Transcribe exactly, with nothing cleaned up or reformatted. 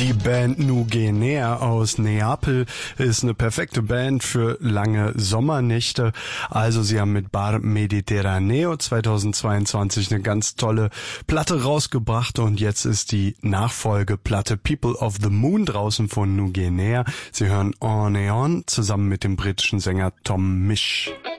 Die Band Nugenea aus Neapel ist eine perfekte Band für lange Sommernächte. Also sie haben mit Bar Mediterraneo zweitausendzweiundzwanzig eine ganz tolle Platte rausgebracht und jetzt ist die Nachfolgeplatte People of the Moon draußen von Nugenea. Sie hören On and On zusammen mit dem britischen Sänger Tom Misch.